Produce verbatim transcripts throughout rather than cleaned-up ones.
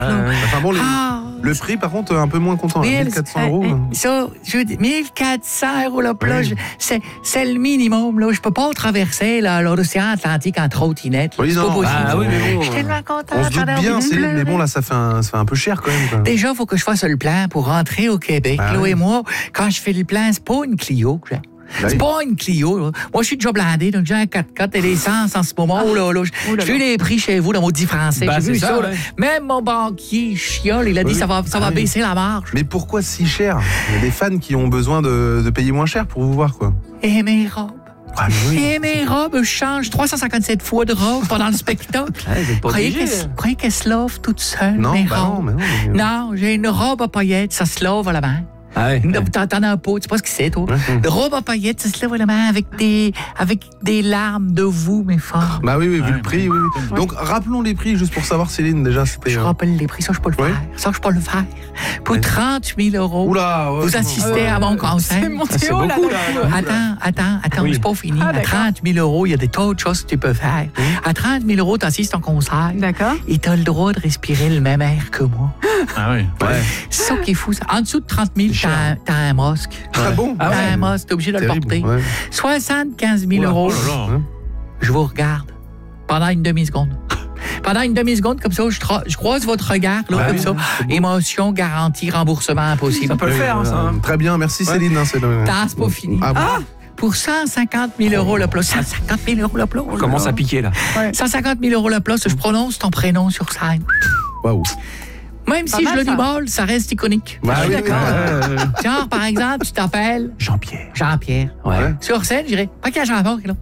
Enfin bon, les, Ah, le prix, par contre, un peu moins content. mille- mille quatre cents euros. euh, euh, Ça, je veux dire, mille quatre cents euros là, là, Oui. je- c'est, c'est le minimum. Là. Je peux pas traverser là, l'océan Atlantique en trottinette. là. Oui, C'est non. pas possible. Ah oui, mais bon. Je suis tellement contente. On se doute j'en ai bien, envie de Céline, mais pleurer. bon, là, ça fait un, ça fait un peu cher quand même. Quoi. Déjà, il faut que je fasse le plan pour rentrer au Québec. Ah là, oui. et moi, quand je fais le plan, c'est pas une Clio que j'ai. Bah C'est oui. pas une Clio. Là. Moi, je suis déjà blindé, donc j'ai un quatre-quatre et l'essence en ce moment. Oh là, là, Oh là j'ai vu là. les prix chez vous, dans maudit français. Bah, j'ai vu c'est ça. ça, là. ouais. Même mon banquier chiole, il a dit Oui. ça va, ça va Ah oui. baisser la marge. Mais pourquoi si cher? Il y a des fans qui ont besoin de, de payer moins cher pour vous voir, quoi. Et mes robes. Ah, mais oui. Et mes robes, je change trois cent cinquante-sept fois de robe pendant le spectacle. Ah, vous êtes pas Croyez obligé. qu'elle, croyez qu'elle se lave toute seule, Non, mes bah non, robes? mais non. mais- Non, j'ai une robe à paillettes, ça se lave à la main. Ah ouais. Non, T'en t'en as pas, tu sais pas ce que c'est, toi. Ouais, ouais. Une robe à paillettes, ça se lave à la main avec des, avec des larmes de vous, mes femmes. Bah oui, oui, vu Ouais, le prix, oui. oui. Donc, rappelons les prix, juste pour savoir, Céline, déjà, c'était... Je euh, rappelle les prix, ça, je peux le Ouais. faire. Ça, je peux le faire. Pour Ouais. trente mille euros, Oula, ouais, vous non. assistez à mon C'est conseil. monté c'est haut, là. beaucoup, d'un coup. Attends, attends, attends, Oui. c'est pas fini. Ah, à d'accord. trente mille euros, il y a des tas de choses que tu peux faire. À trente mille euros, tu assistes à ton concert. D'accord. Et tu as le droit de respirer le même air que moi. Ah oui. Ouais. C'est ça qui est fou. Ça. En dessous de trente mille, C'est t'as, t'as un masque. Ah bon? Ah T'as ouais. un masque, t'es obligé de le Terrible, porter. ouais. soixante-quinze mille euros, Hein? je vous regarde pendant une demi-seconde. Pendant une demi-seconde, comme ça, je, tra- je croise votre regard, là, Ouais, comme oui, ça. Émotion, garantie, remboursement impossible. Ça peut le Oui, faire, hein, ça. euh, hein. Très bien, merci Céline. hein, c'est le- T'as, c'est pas fini. Ah, bon? Pour cent cinquante mille euros le plus. cent cinquante mille euros le plus. On commence à piquer, là. cent cinquante mille euros le plus, je prononce ton prénom sur scène. Waouh. Même Pas si mal, je le ça. dis mal, ça reste iconique. Bah Je suis oui, oui, d'accord. ouais. Euh, Genre, par exemple, tu t'appelles Jean-Pierre. Jean-Pierre. Ouais. Sur scène, je dirais, pas qu'il y a Jean-Pierre, là.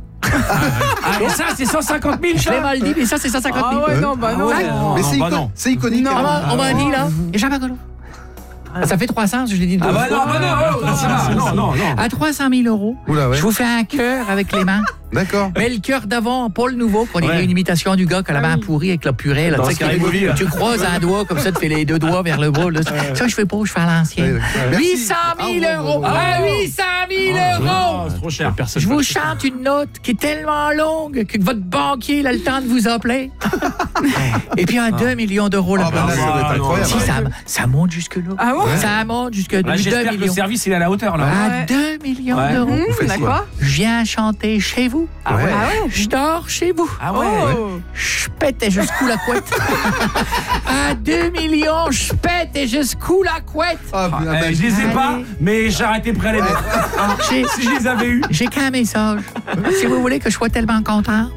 Ah, et ça, c'est cent cinquante mille, Je l'ai ça. mal dit, mais ça, c'est cent cinquante mille. Ah ouais, non, bah Ah non. ouais. Mais c'est bah icon- non. c'est iconique. Non. On m'a, on m'a Ah, dit, là, et Jean-Pierre Collot. Ça fait trois cents, je l'ai dit deux Ah bah fois. non, bah non, oh, ça va. non, non, non. À trois cent mille euros, Oula, ouais. je vous fais un cœur avec les mains. D'accord. Mais le cœur d'avant, pas le nouveau, qu'on dirait Ouais. une imitation du gars qui a la main pourrie avec la purée. Là, Dans tu sais, ce Caribovi, là. tu croises un doigt comme ça, tu fais les deux doigts vers le bas. Là. Ça, je fais pas, je fais à Ouais, l'ancienne. d'accord. Merci. huit cent mille Ah, euros. bravo, bravo. Ah, huit cent mille euros. Non, c'est trop cher. Personne Je peut vous le- chante une note qui est tellement longue que votre banquier il a le temps de vous appeler. Et puis à deux millions d'euros le Ah, bah là, plus. ça doit être Ah, incroyable. Si, ça, ça monte jusque-là. Ah bon? Ça monte jusque Là, deux j'espère que le millions. service, il est à la hauteur, là. À Ouais. deux millions Ouais. d'euros. Mmh, faites d'accord. quoi? Je viens chanter chez vous. Ah ouais. Ah ouais? Je dors chez vous. Ah ouais. Oh. Je pète et je secoue la couette. À deux millions, je pète et je secoue la couette. Ah, Ah, bien, eh, ben, je les ai pas, Allez. mais j'ai arrêté près les mettre. J'ai, Si je les avais eus. j'ai qu'un message. Si vous voulez que je sois tellement contente,